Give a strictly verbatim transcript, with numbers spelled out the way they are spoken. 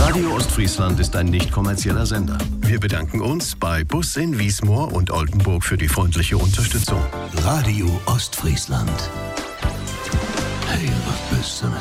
Radio Ostfriesland ist ein nicht kommerzieller Sender. Wir bedanken uns bei Bus in Wiesmoor und Oldenburg für die freundliche Unterstützung. Radio Ostfriesland. Hey, was bist du?